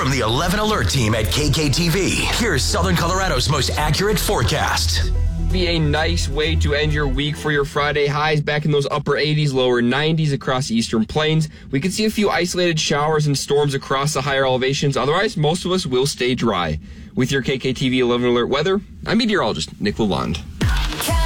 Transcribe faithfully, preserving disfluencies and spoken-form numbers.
From the eleven Alert team at K K T V, here's Southern Colorado's most accurate forecast. Be a nice way to end your week for your Friday. Highs back in those upper eighties, lower nineties across the eastern plains. We could see a few isolated showers and storms across the higher elevations. Otherwise, most of us will stay dry. With your K K T V eleven Alert weather, I'm meteorologist Nick Lalonde.